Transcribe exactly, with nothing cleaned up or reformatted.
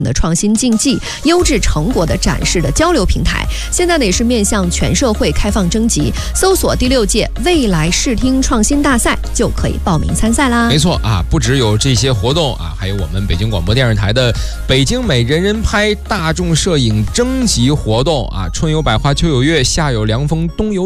的创新竞技、优质成果的展示的交流平台。现在呢也是面向全社会开放征集，搜索第六届未来视听创新大赛就可以报名参赛啦。 没错啊，不只有这些活动啊，还有我们北京广播电视台的北京美人人拍大众摄影征集活动啊，春有百花，秋有月，夏有凉风，冬有